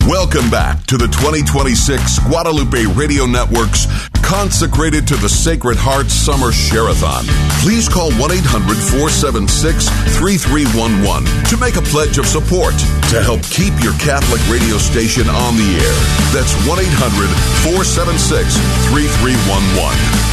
Welcome back to the 2026 Guadalupe Radio Network's Consecrated to the Sacred Heart Summer Share-a-thon. Please call 1-800-476-3311 to make a pledge of support to help keep your Catholic radio station on the air. That's 1-800-476-3311.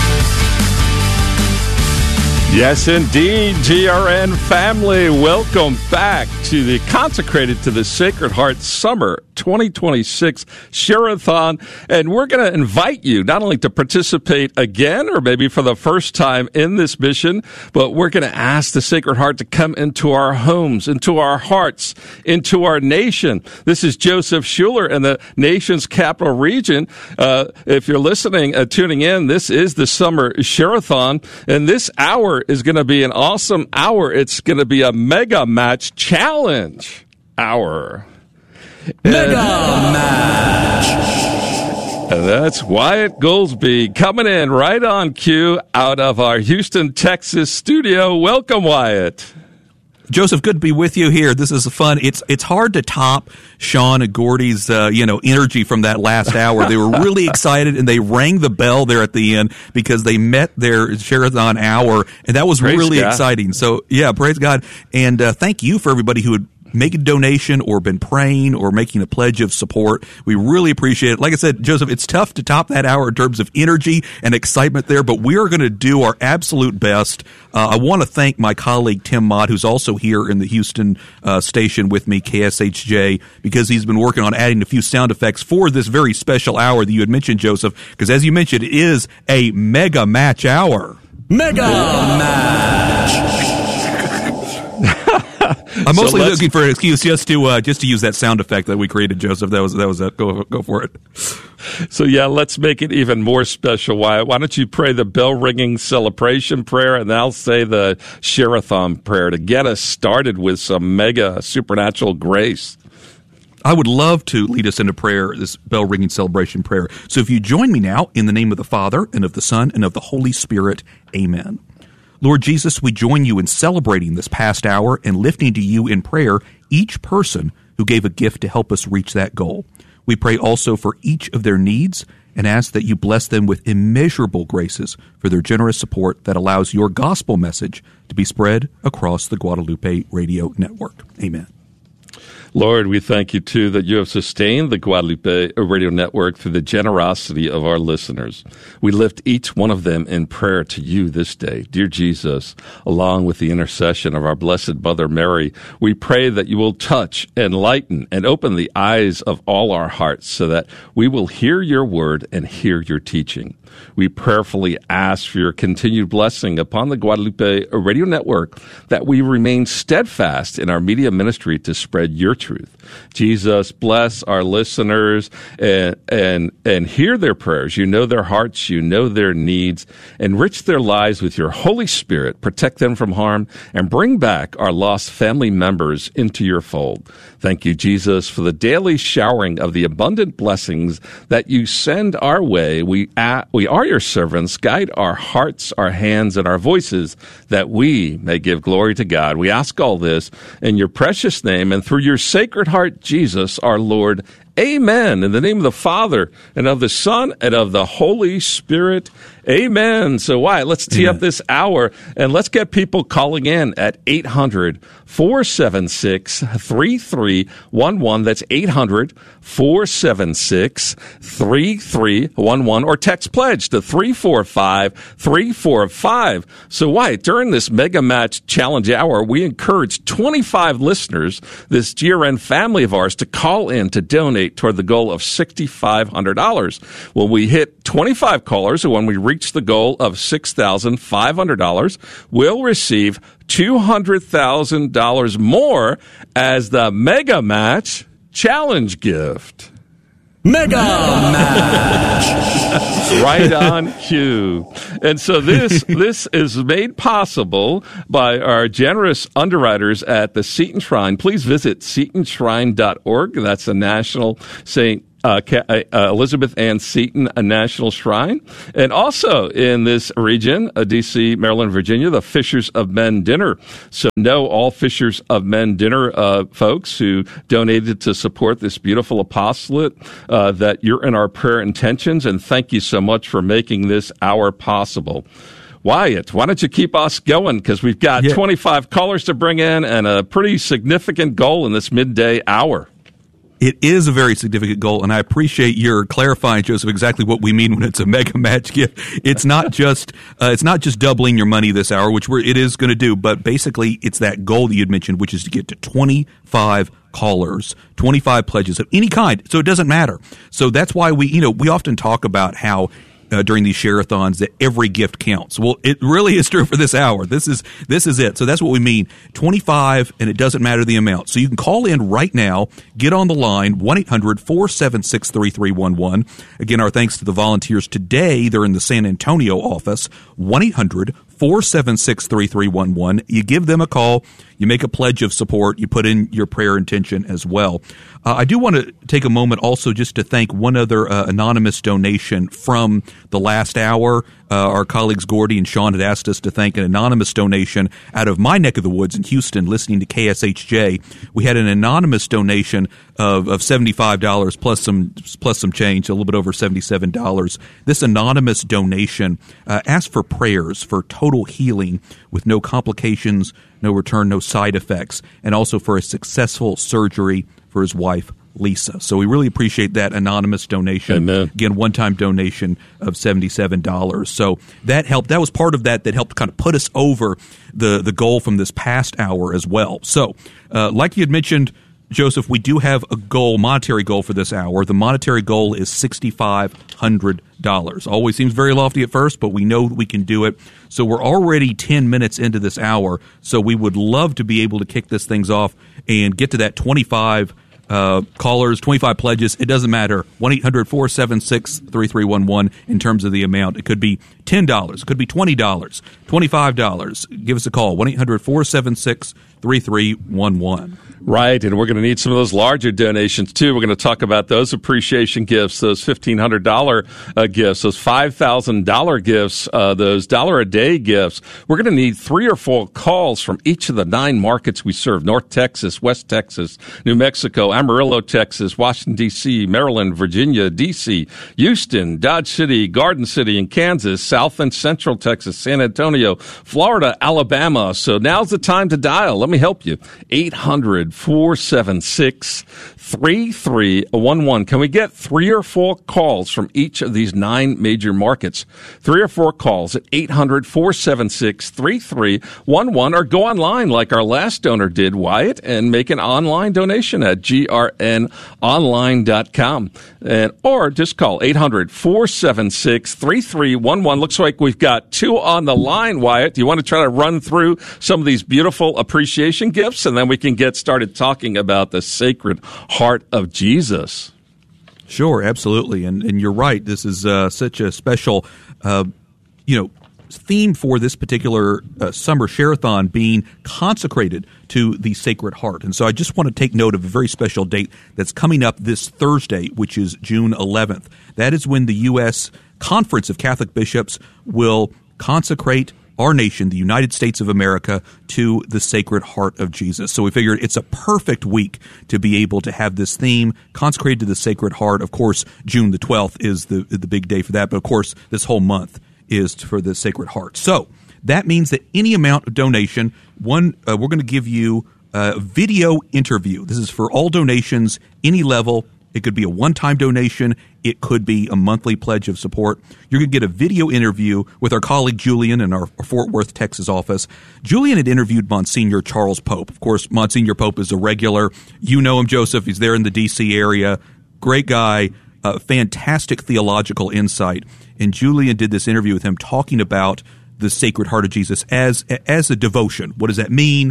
Yes, indeed, GRN family. Welcome back to the Consecrated to the Sacred Heart Summer 2026 Share-a-thon. And we're going to invite you not only to participate again or maybe for the first time in this mission, but we're going to ask the Sacred Heart to come into our homes, into our hearts, into our nation. This is Joseph Schuler in the nation's capital region. If you're listening, tuning in, this is the Summer Share-a-thon. And this hour is going to be an awesome hour. It's going to be a mega match challenge hour. Mega match. And that's Wyatt Goolsbee coming in right on cue out of our Houston, Texas studio. Welcome, Wyatt. Joseph, good to be with you here. This is fun. It's hard to top Sean and Gordy's energy from that last hour. They were really excited, and they rang the bell there at the end because they met their Share-a-thon hour, and that was really exciting. So, yeah, praise God. And thank you for everybody who had make a donation or been praying or making a pledge of support. We really appreciate it. Like I said, Joseph, it's tough to top that hour in terms of energy and excitement there, but we are going to do our absolute best. I want to thank my colleague Tim Mott, who's also here in the Houston station with me, KSHJ, because he's been working on adding a few sound effects for this very special hour that you had mentioned, Joseph, because as you mentioned, it is a mega match hour. Mega match! I'm mostly looking for an excuse just to use that sound effect that we created, Joseph. That was it. Go for it. So yeah, let's make it even more special. Why don't you pray the bell ringing celebration prayer, and I'll say the Share-a-thon prayer to get us started with some mega supernatural grace. I would love to lead us into prayer, this bell-ringing celebration prayer. So if you join me now, in the name of the Father, and of the Son, and of the Holy Spirit, amen. Lord Jesus, we join you in celebrating this past hour and lifting to you in prayer each person who gave a gift to help us reach that goal. We pray also for each of their needs and ask that you bless them with immeasurable graces for their generous support that allows your gospel message to be spread across the Guadalupe Radio Network. Amen. Lord, we thank you, too, that you have sustained the Guadalupe Radio Network through the generosity of our listeners. We lift each one of them in prayer to you this day. Dear Jesus, along with the intercession of our Blessed Mother Mary, we pray that you will touch, enlighten, and open the eyes of all our hearts so that we will hear your word and hear your teaching. We prayerfully ask for your continued blessing upon the Guadalupe Radio Network, that we remain steadfast in our media ministry to spread your truth. Jesus, bless our listeners and hear their prayers. You know their hearts, you know their needs. Enrich their lives with your Holy Spirit. Protect them from harm and bring back our lost family members into your fold. Thank you, Jesus, for the daily showering of the abundant blessings that you send our way. We are your servants. Guide our hearts, our hands, and our voices that we may give glory to God. We ask all this in your precious name and through your Sacred Heart, Jesus, our Lord. Amen. In the name of the Father, and of the Son, and of the Holy Spirit. Amen. So, Wyatt, let's tee up this hour, and let's get people calling in at 800-476-3311. That's 800-476-3311. Or text pledge to 345-345. So, Wyatt, during this Mega Match Challenge Hour, we encourage 25 listeners, this GRN family of ours, to call in to donate toward the goal of $6,500. When we hit 25 callers, and when we reach the goal of $6,500, we'll receive $200,000 more as the Mega Match Challenge gift. Mega Match! Right on cue. And so this is made possible by our generous underwriters at the Seton Shrine. Please visit SetonShrine.org. That's the National St. Elizabeth Ann Seton National Shrine. And also in this region, D.C., Maryland, Virginia, the Fishers of Men Dinner. So know all Fishers of Men Dinner folks who donated to support this beautiful apostolate, that you're in our prayer intentions, and thank you so much for making this hour possible. Wyatt, why don't you keep us going, because we've got 25 callers to bring in and a pretty significant goal in this midday hour. It is a very significant goal, and I appreciate your clarifying, Joseph, exactly what we mean when it's a mega match gift. It's not just doubling your money this hour, which it is going to do, but basically it's that goal that you'd mentioned, which is to get to 25 callers, 25 pledges of any kind. So it doesn't matter. So that's why we often talk about how during these share-a-thons that every gift counts. Well, it really is true for this hour. This is it. So that's what we mean. 25, and it doesn't matter the amount. So you can call in right now, get on the line, 1-800-476-3311. Again, our thanks to the volunteers today. They're in the San Antonio office, 1-800-476-3311. You give them a call. You make a pledge of support. You put in your prayer intention as well. I do want to take a moment also just to thank one other anonymous donation from the last hour. Our colleagues Gordy and Sean had asked us to thank an anonymous donation out of my neck of the woods in Houston, listening to KSHJ. We had an anonymous donation of $75 plus some change, a little bit over $77. This anonymous donation asked for prayers for total healing with no complications, no return, no side effects, and also for a successful surgery for his wife, Lisa. So we really appreciate that anonymous donation. Amen. Again, one-time donation of $77. So that helped. That was part of that helped kind of put us over the goal from this past hour as well. So like you had mentioned, Joseph, we do have a monetary goal for this hour. The monetary goal is $6,500. Always seems very lofty at first, but we know that we can do it. So we're already 10 minutes into this hour, so we would love to be able to kick this things off and get to that 25 callers, 25 pledges. It doesn't matter. 1-800-476-3311 in terms of the amount. It could be $10. It could be $20, $25. Give us a call, 1-800-476-3311. Right, and we're going to need some of those larger donations, too. We're going to talk about those appreciation gifts, those $1,500 gifts, those $5,000 gifts, those $1-a-day gifts. We're going to need 3 or 4 calls from each of the 9 markets we serve: North Texas, West Texas, New Mexico, Amarillo, Texas, Washington, D.C., Maryland, Virginia, D.C., Houston, Dodge City, Garden City, and Kansas, South and Central Texas, San Antonio, Florida, Alabama. So now's the time to dial. Let me help you. 800-476-3311. Can we get 3 or 4 calls from each of these 9 major markets? 3 or 4 calls at 800-476-3311, or go online like our last donor did, Wyatt, and make an online donation at grnonline.com. Or just call 800-476-3311. Looks like we've got 2 on the line, Wyatt. Do you want to try to run through some of these beautiful appreciation gifts, and then we can get started talking about the Sacred Heart of Jesus? Sure, absolutely. And you're right. This is such a special, theme for this particular summer share-a-thon, being consecrated to the Sacred Heart. And so I just want to take note of a very special date that's coming up this Thursday, which is June 11th. That is when the U.S. Conference of Catholic Bishops will consecrate our nation, the United States of America, to the Sacred Heart of Jesus. So we figured it's a perfect week to be able to have this theme consecrated to the Sacred Heart. Of course, June the 12th is the big day for that, but of course, this whole month is for the Sacred Heart. So that means that any amount of donation, we're going to give you a video interview. This is for all donations, any level. It could be a one-time donation. It could be a monthly pledge of support. You're going to get a video interview with our colleague Julian in our Fort Worth, Texas office. Julian had interviewed Monsignor Charles Pope. Of course, Monsignor Pope is a regular. You know him, Joseph. He's there in the D.C. area. Great guy. Fantastic theological insight. And Julian did this interview with him talking about the Sacred Heart of Jesus as a devotion. What does that mean?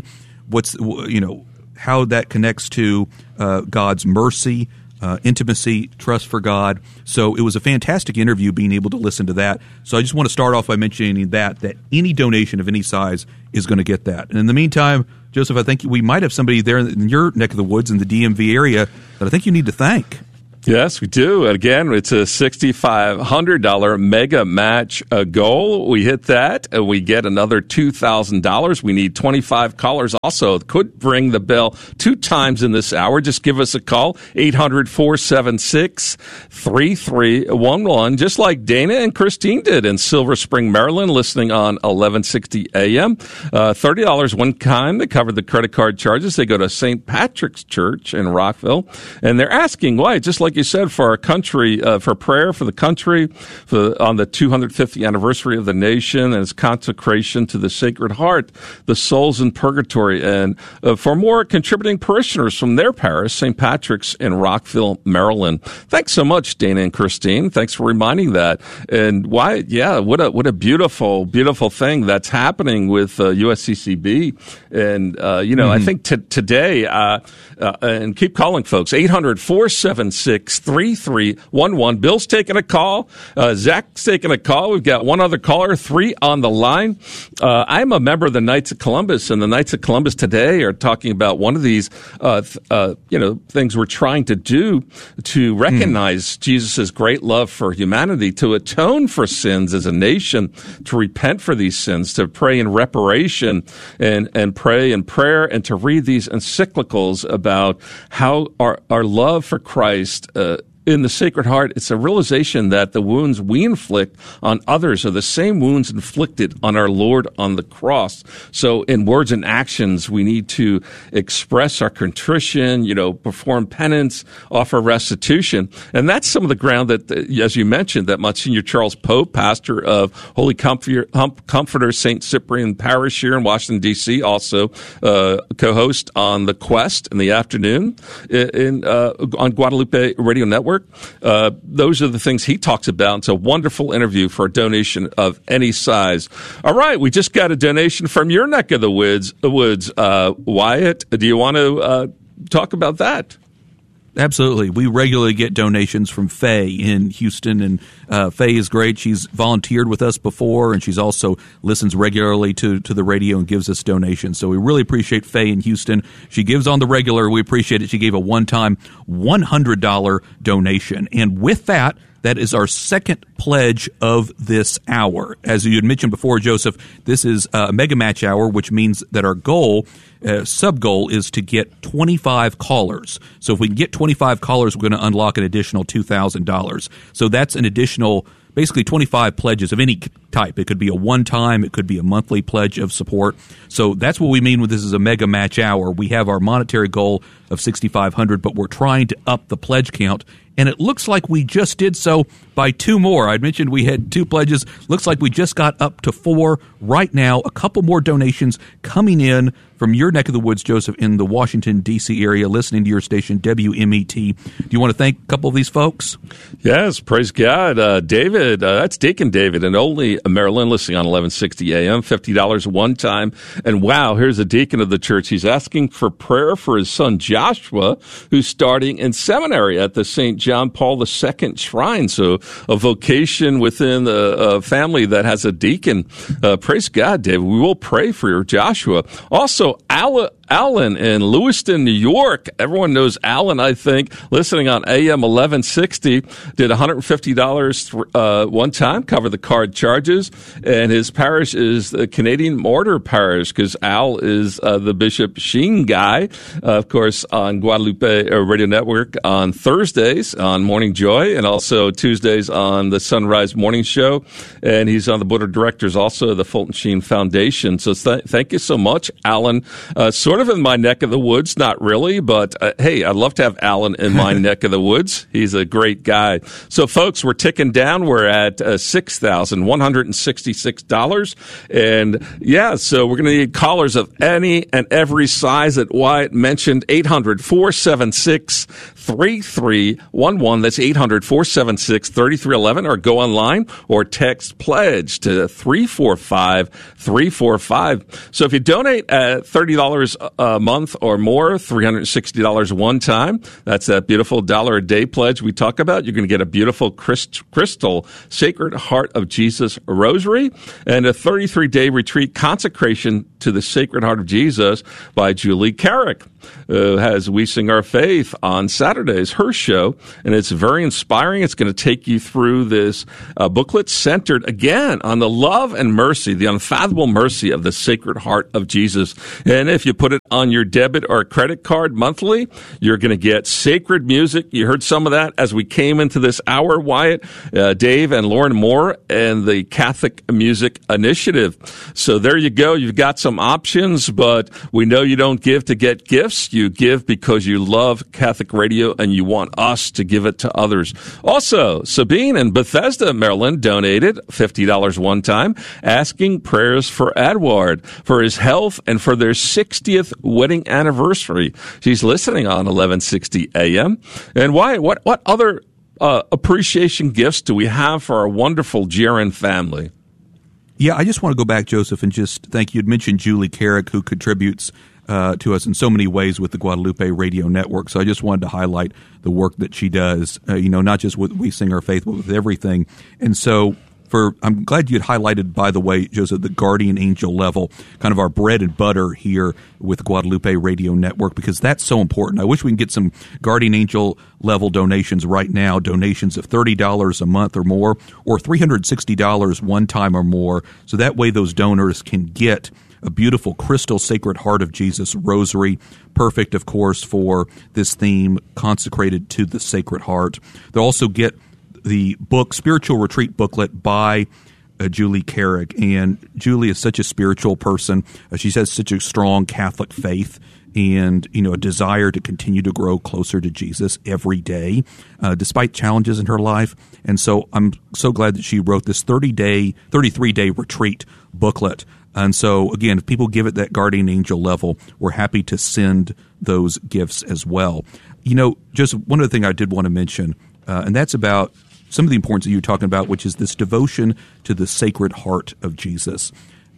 How that connects to God's mercy, intimacy, trust for God. So it was a fantastic interview, being able to listen to that. So I just want to start off by mentioning that any donation of any size is going to get that. And in the meantime, Joseph, I think we might have somebody there in your neck of the woods in the DMV area that I think you need to thank. Yes, we do. Again, it's a $6,500 mega match goal. We hit that, and we get another $2,000. We need 25 callers also. Could ring the bell 2 times in this hour. Just give us a call, 800-476-3311, just like Dana and Christine did in Silver Spring, Maryland, listening on 1160 AM. $30 one time. They covered the credit card charges. They go to St. Patrick's Church in Rockville, and they're asking why, just like you said, for our country, for prayer for the country, on the 250th anniversary of the nation and its consecration to the Sacred Heart, the souls in purgatory, and for more contributing parishioners from their parish, St. Patrick's in Rockville, Maryland. Thanks so much, Dana and Christine. Thanks for reminding that. And why? Yeah, what a beautiful, beautiful thing that's happening with USCCB. And I think today, and keep calling, folks, 800-476-3311. Bill's taking a call. Zach's taking a call. We've got one other caller, 3 on the line. I'm a member of the Knights of Columbus, and the Knights of Columbus today are talking about one of these, things we're trying to do to recognize Jesus' great love for humanity, to atone for sins as a nation, to repent for these sins, to pray in reparation and pray in prayer, and to read these encyclicals about how our love for Christ in the Sacred Heart, it's a realization that the wounds we inflict on others are the same wounds inflicted on our Lord on the cross. So in words and actions, we need to express our contrition, perform penance, offer restitution. And that's some of the ground that, as you mentioned, that Monsignor Charles Pope, pastor of Holy Comforter St. Cyprian Parish here in Washington, D.C., also co-host on The Quest in the afternoon on Guadalupe Radio Network. Those are the things he talks about. It's a wonderful interview for a donation of any size. All right, we just got a donation from your neck of the woods. Wyatt, do you want to talk about that? Absolutely. We regularly get donations from Faye in Houston, and Faye is great. She's volunteered with us before, and she's also listens regularly to the radio and gives us donations. So we really appreciate Faye in Houston. She gives on the regular. We appreciate it. She gave a one-time $100 donation. And with that, that is our second pledge of this hour. As you had mentioned before, Joseph, this is a mega match hour, which means that our goal, sub-goal, is to get 25 callers. So if we can get 25 callers, we're going to unlock an additional $2,000. So that's an additional, basically 25 pledges of any type. It could be a one-time, it could be a monthly pledge of support. So that's what we mean when this is a mega match hour. We have our monetary goal of $6,500, but we're trying to up the pledge count. And it looks like we just did so by 2 more. I'd mentioned we had 2 pledges. Looks like we just got up to 4 right now. A couple more donations coming in from your neck of the woods, Joseph, in the Washington, D.C. area, listening to your station, WMET. Do you want to thank a couple of these folks? Yes, praise God. David, that's Deacon David, and only Maryland, listening on 1160 AM, $50 one time. And wow, here's a deacon of the church. He's asking for prayer for his son Joshua, who's starting in seminary at the St. John Paul II Shrine. So a vocation within a family that has a deacon. Praise God, David. We will pray for your Joshua. Also, Alan in Lewiston, New York. Everyone knows Alan, I think, listening on AM 1160, did $150 one time, cover the card charges, and his parish is the Canadian Mortar Parish, because Al is the Bishop Sheen guy, of course, on Guadalupe Radio Network on Thursdays on Morning Joy, and also Tuesdays on the Sunrise Morning Show, and he's on the board of directors also of the Fulton Sheen Foundation. So thank you so much, Alan. Sort of in my neck of the woods, not really, but hey, I'd love to have Alan in my neck of the woods. He's a great guy. So, folks, we're ticking down. We're at $6,166. And, yeah, so we're going to need callers of any and every size that Wyatt mentioned. 800-476-3311. That's 800-476-3311. Or go online or text pledge to 345-345. So if you donate at $30 a month or more, $360 one time, that's that beautiful $1 a day pledge we talk about. You're going to get a beautiful crystal Sacred Heart of Jesus rosary and a 33-day retreat consecration to the Sacred Heart of Jesus by Julie Carrick. has We Sing Our Faith on Saturdays, her show, and it's very inspiring. It's going to take you through this booklet centered, again, on the love and mercy, the unfathomable mercy of the Sacred Heart of Jesus. And if you put it on your debit or credit card monthly, you're going to get sacred music. You heard some of that as we came into this hour, Wyatt, Dave and Lauren Moore, and the Catholic Music Initiative. So there you go. You've got some options, but we know you don't give to get gifts. You give because you love Catholic radio and you want us to give it to others. Also, Sabine in Bethesda, Maryland, donated $50 one time, asking prayers for Edward, for his health, and for their 60th wedding anniversary. She's listening on 1160 AM. And Wyatt, what other appreciation gifts do we have for our wonderful GRN family? Yeah, I just want to go back, Joseph, and just thank you. You'd mentioned Julie Carrick, who contributes to us in so many ways with the Guadalupe Radio Network. So I just wanted to highlight the work that she does, not just with We Sing Our Faith, but with everything. And so I'm glad you had highlighted, by the way, Joseph, the guardian angel level, kind of our bread and butter here with Guadalupe Radio Network, because that's so important. I wish we can get some guardian angel level donations right now, donations of $30 a month or more, or $360 one time or more, so that way those donors can get a beautiful crystal Sacred Heart of Jesus rosary, perfect, of course, for this theme, consecrated to the Sacred Heart. They'll also get the book, Spiritual Retreat booklet by Julie Carrick. And Julie is such a spiritual person. She has such a strong Catholic faith and, a desire to continue to grow closer to Jesus every day, despite challenges in her life. And so I'm so glad that she wrote this 33-day retreat booklet. And so, again, if people give it that guardian angel level, we're happy to send those gifts as well. Just one other thing I did want to mention, and that's about some of the importance that you were talking about, which is this devotion to the Sacred Heart of Jesus.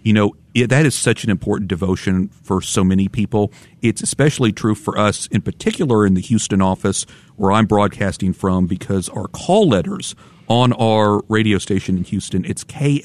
That is such an important devotion for so many people. It's especially true for us, in particular in the Houston office where I'm broadcasting from, because our call letters on our radio station in Houston, it's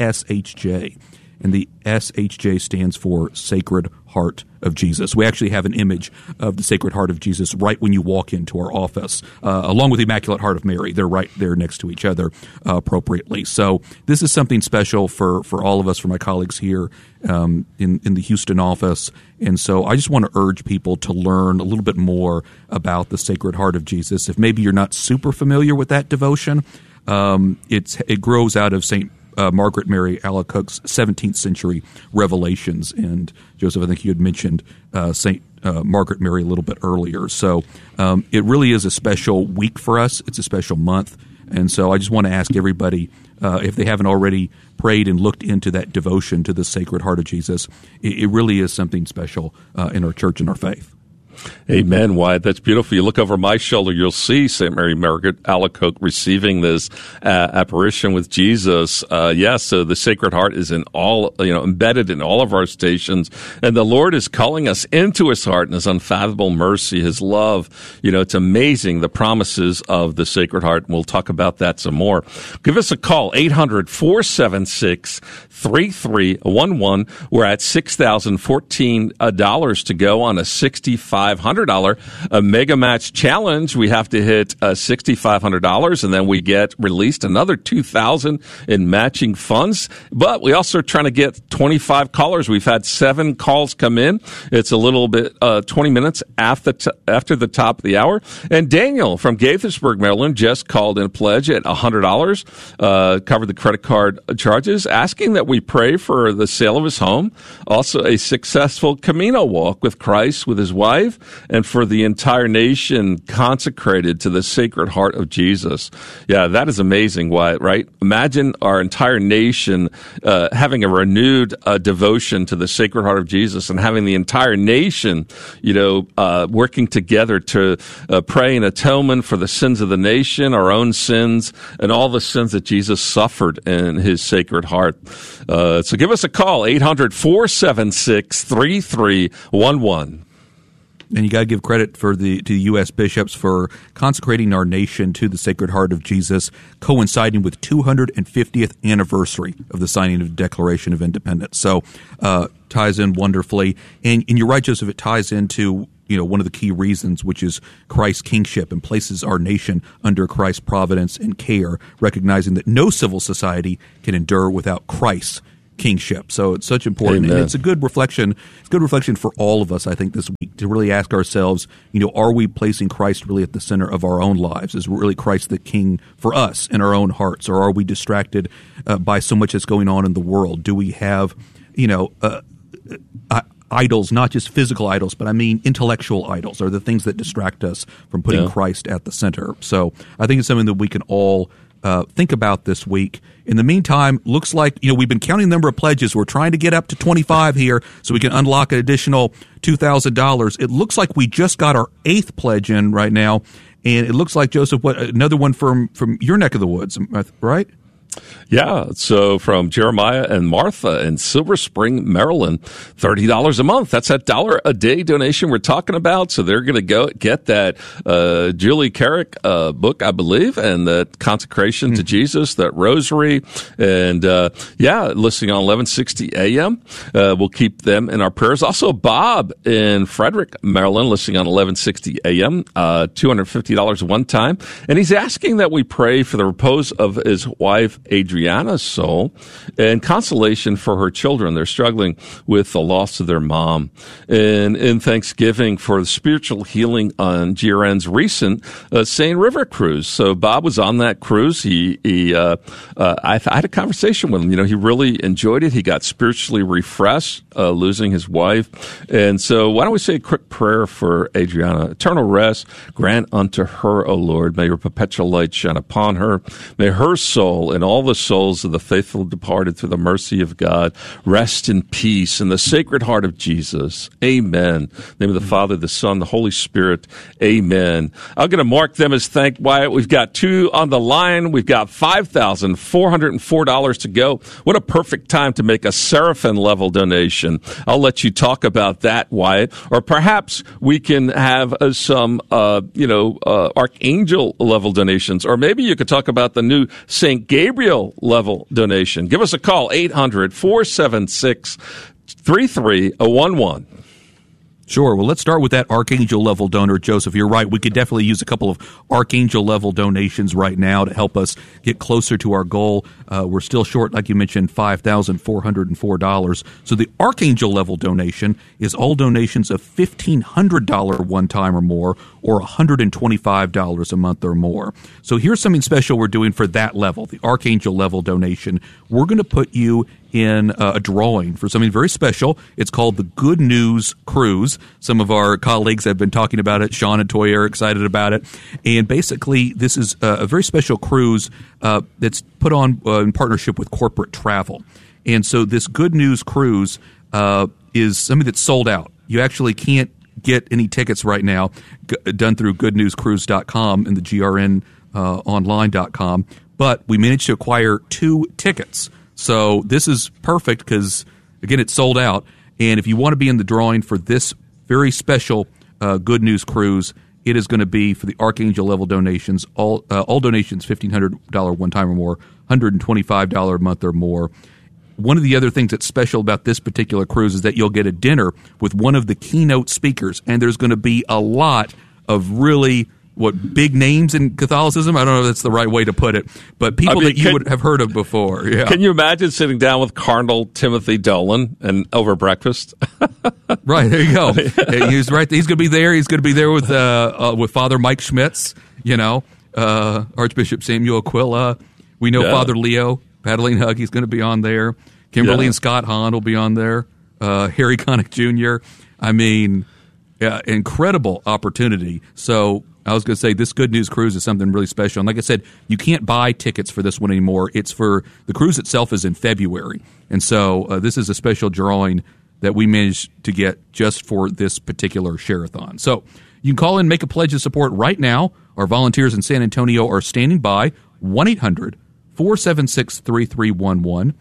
KSHJ. And the SHJ stands for Sacred Heart of Jesus. We actually have an image of the Sacred Heart of Jesus right when you walk into our office, along with the Immaculate Heart of Mary. They're right there next to each other appropriately. So this is something special for all of us, for my colleagues here in the Houston office. And so I just want to urge people to learn a little bit more about the Sacred Heart of Jesus. If maybe you're not super familiar with that devotion, it grows out of St. Margaret Mary Alacoque's 17th century revelations. And Joseph, I think you had mentioned St. Margaret Mary a little bit earlier. So it really is a special week for us. It's a special month. And so I just want to ask everybody, if they haven't already prayed and looked into that devotion to the Sacred Heart of Jesus, it really is something special in our church and our faith. Amen, Wyatt. That's beautiful. You look over my shoulder, you'll see St. Mary Margaret Alacoque receiving this apparition with Jesus. So the Sacred Heart is embedded in all of our stations, and the Lord is calling us into His heart and His unfathomable mercy, His love. It's amazing, the promises of the Sacred Heart, and we'll talk about that some more. Give us a call, 800-476-3311. We're at $6,014 to go on a $6,500 Mega Match Challenge. We have to hit $6,500, and then we get released another $2,000 in matching funds. But we also are trying to get 25 callers. We've had 7 calls come in. It's a little bit 20 minutes after the top of the hour. And Daniel from Gaithersburg, Maryland, just called in a pledge at $100, covered the credit card charges, asking that we pray for the sale of his home, also a successful Camino walk with Christ with his wife, and for the entire nation consecrated to the Sacred Heart of Jesus. Yeah, that is amazing, Wyatt, right? Imagine our entire nation having a renewed devotion to the Sacred Heart of Jesus, and having the entire nation, working together to pray in atonement for the sins of the nation, our own sins, and all the sins that Jesus suffered in His Sacred Heart. So give us a call, 800-476-3311. And you got to give credit to the U.S. bishops for consecrating our nation to the Sacred Heart of Jesus, coinciding with 250th anniversary of the signing of the Declaration of Independence. So ties in wonderfully. And you're right, Joseph, it ties into one of the key reasons, which is Christ's kingship, and places our nation under Christ's providence and care, recognizing that no civil society can endure without Christ's kingship. So it's such important. Amen. And it's a good reflection. It's a good reflection for all of us, I think, this week to really ask ourselves, are we placing Christ really at the center of our own lives? Is really Christ the king for us in our own hearts? Or are we distracted by so much that's going on in the world? Do we have, idols, not just physical idols, but I mean intellectual idols, are the things that distract us from putting Christ at the center. So I think it's something that we can all think about this week. In the meantime, looks like, we've been counting the number of pledges. We're trying to get up to 25 here so we can unlock an additional $2,000. It looks like we just got our 8th pledge in right now. And it looks like, Joseph, another one from your neck of the woods, right? Yeah, so from Jeremiah and Martha in Silver Spring, Maryland, $30 a month. That's that $1 a day donation we're talking about. So they're going to go get that Julie Carrick book, I believe, and that consecration to Jesus, that rosary, and listening on 1160 AM. We'll keep them in our prayers. Also, Bob in Frederick, Maryland, listening on 1160 AM, $250 one time, and he's asking that we pray for the repose of his wife Adriana's soul and consolation for her children. They're struggling with the loss of their mom. And in Thanksgiving for the spiritual healing on GRN's recent Seine River cruise. So Bob was on that cruise. I had a conversation with him. He really enjoyed it. He got spiritually refreshed, losing his wife. And so why don't we say a quick prayer for Adriana? Eternal rest grant unto her, O Lord. May your perpetual light shine upon her. May her soul and all the souls of the faithful departed through the mercy of God rest in peace in the Sacred Heart of Jesus. Amen. In the name of the Father, the Son, the Holy Spirit. Amen. I'm going to mark them as thank Wyatt. We've got 2 on the line. We've got $5,404 to go. What a perfect time to make a Seraphim level donation. I'll let you talk about that, Wyatt. Or perhaps we can have some, Archangel level donations. Or maybe you could talk about the new St. Gabriel level donation. Give us a call, 800-476-3311. Sure. Well, let's start with that Archangel level donor, Joseph. You're right. We could definitely use a couple of Archangel level donations right now to help us get closer to our goal. We're still short, like you mentioned, $5,404. So the Archangel level donation is all donations of $1,500 one time or more, or $125 a month or more. So here's something special we're doing for that level, the Archangel level donation. We're going to put you in a drawing for something very special. It's called the Good News Cruise. Some of our colleagues have been talking about it. Sean and Toy are excited about it. And basically, this is a very special cruise that's put on in partnership with Corporate Travel. And so this Good News Cruise is something that's sold out. You actually can't get any tickets right now done through goodnewscruise.com and the grnonline.com. But we managed to acquire 2 tickets. So this is perfect because, again, it's sold out. And if you want to be in the drawing for this very special Good News Cruise, it is going to be for the Archangel level donations, all donations $1,500 one time or more, $125 a month or more. One of the other things that's special about this particular cruise is that you'll get a dinner with one of the keynote speakers, and there's going to be a lot of really big names in Catholicism. I don't know if that's the right way to put it, but people that you would have heard of before. Yeah. Can you imagine sitting down with Cardinal Timothy Dolan and over breakfast? Right, there you go. He's right. He's going to be there. He's going to be there with Father Mike Schmitz, Archbishop Samuel Aquila. We know Father Leo Padaline Hug. He's going to be on there. Kimberly and Scott Hahn will be on there. Harry Connick Jr. I mean, incredible opportunity. So I was going to say this Good News Cruise is something really special. And like I said, you can't buy tickets for this one anymore. It's for the cruise itself is in February. And so this is a special drawing that we managed to get just for this particular Share-a-thon. So you can call in, make a pledge of support right now. Our volunteers in San Antonio are standing by. 1-800-476-3311.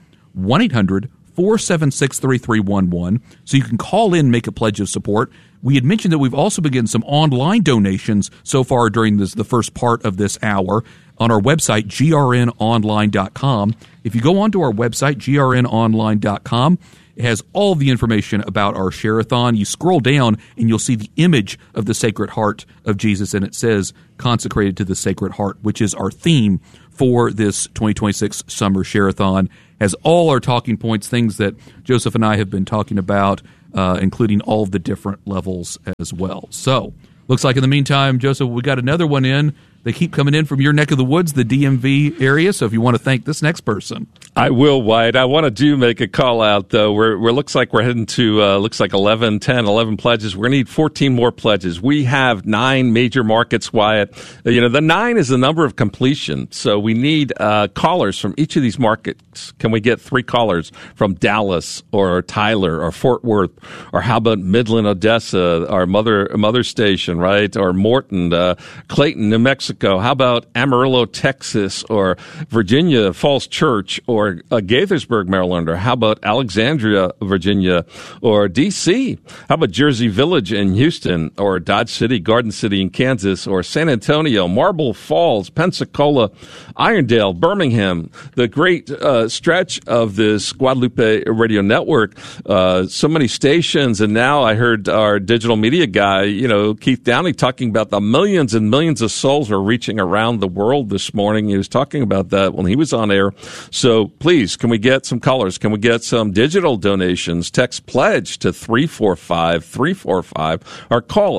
1-800-476-3311. So you can call in, make a pledge of support. We had mentioned that we've also begun some online donations so far during the first part of this hour on our website, grnonline.com. If you go onto our website, grnonline.com, It has all the information about our Share-a-thon. You scroll down and you'll see the image of the Sacred Heart of Jesus, and it says Consecrated to the Sacred Heart, which is our theme for this 2026 Summer Share-a-thon. Has all our talking points, things that Joseph and I have been talking about, including all of the different levels as well. So, looks like in the meantime, Joseph, we got another one in. They keep coming in from your neck of the woods, the DMV area. So if you want to thank this next person. I will, Wyatt. I want to make a call out, though. We're looks like we're heading to, 11 pledges. We're going to need 14 more pledges. We have 9 major markets, Wyatt. The 9 is the number of completion. So we need callers from each of these markets. Can we get 3 callers from Dallas or Tyler or Fort Worth? Or how about Midland, Odessa, our mother station, right? Or Morton, Clayton, New Mexico. How about Amarillo, Texas, or Virginia Falls Church, or Gaithersburg, Maryland, or how about Alexandria, Virginia, or D.C.? How about Jersey Village in Houston, or Dodge City, Garden City in Kansas, or San Antonio, Marble Falls, Pensacola, Irondale, Birmingham? The great stretch of this Guadalupe Radio Network, so many stations, and now I heard our digital media guy, Keith Downey, talking about the millions and millions of souls are reaching around the world this morning. He was talking about that when he was on air. So please, can we get some callers? Can we get some digital donations? Text pledge to 345-345 or call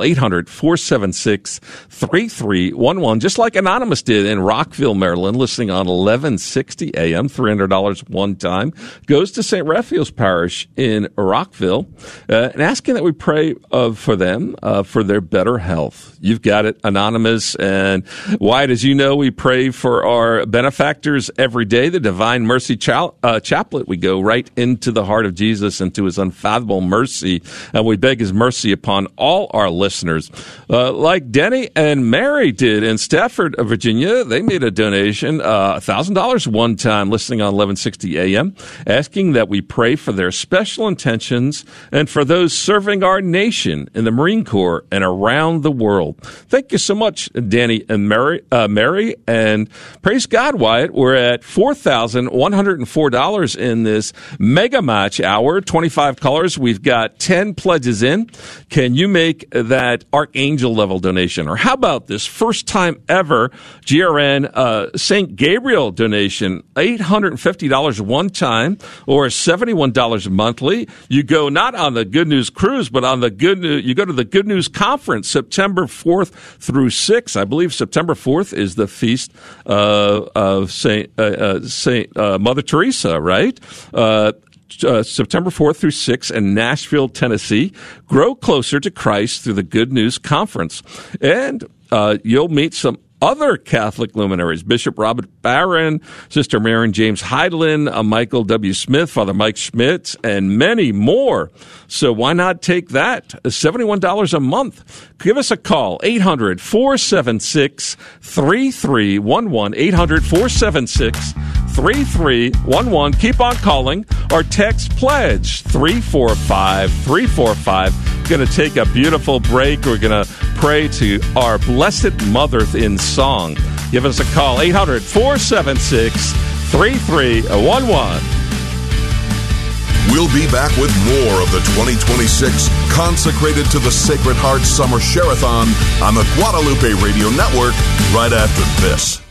800-476-3311, just like Anonymous did in Rockville, Maryland, listening on 1160 AM, $300 one time. Goes to St. Raphael's Parish in Rockville, and asking that we pray for them, for their better health. You've got it, Anonymous. And Wyatt, as you know, we pray for our benefactors every day, the Divine Mercy Chaplet. We go right into the heart of Jesus, into his unfathomable mercy, and we beg his mercy upon all our listeners. Like Denny and Mary did in Stafford, Virginia. They made a donation, $1,000 one time, listening on 1160 AM, asking that we pray for their special intentions and for those serving our nation in the Marine Corps and around the world. Thank you so much, Danny and Mary, and praise God, Wyatt. We're at $4,104 in this mega match hour. 25 callers. We've got 10 pledges in. Can you make that Archangel level donation? Or how about this first time ever GRN St. Gabriel donation? $850 one time or $71 monthly. You go not on the Good News Cruise, but on the Good News. You go to the Good News Conference, September 4th through 6th. I believe September 4th is the feast of Saint Mother Teresa, right? September 4th through 6th in Nashville, Tennessee. Grow closer to Christ through the Good News Conference. And you'll meet some other Catholic luminaries, Bishop Robert Barron, Sister Marion James Heidlin, Michael W. Smith, Father Mike Schmidt, and many more. So why not take that? $71 a month. Give us a call, 800-476-3311, 800-476-3311. Keep on calling or text pledge 345-345. Going to take a beautiful break. We're going to pray to our Blessed Mother in song. Give us a call, 800-476-3311. We'll be back with more of the 2026 Consecrated to the Sacred Heart Summer Share-a-thon on the Guadalupe Radio Network right after this.